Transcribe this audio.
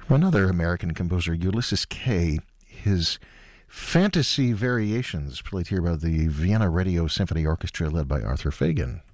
Another American composer, Ulysses Kay, his Fantasy Variations, played here by the Vienna Radio Symphony Orchestra led by Arthur Fagan.